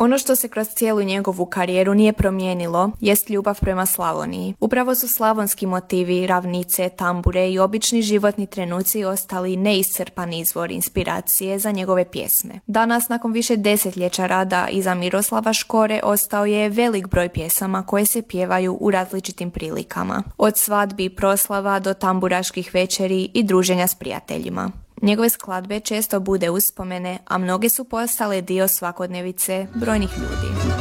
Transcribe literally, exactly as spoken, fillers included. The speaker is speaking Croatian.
Ono što se kroz cijelu njegovu karijeru nije promijenilo jest ljubav prema Slavoniji. Upravo su slavonski motivi, ravnice, tambure i obični životni trenuci ostali neiscrpan izvor inspiracije za njegove pjesme. Danas, nakon više desetljeća rada iza Miroslava Škore, ostao je velik broj pjesama koje se pjevaju u različitim prilikama. Od svadbi, proslava do tamburaških večeri i druženja s prijateljima. Njegove skladbe često bude uspomene, a mnoge su postale dio svakodnevice brojnih ljudi.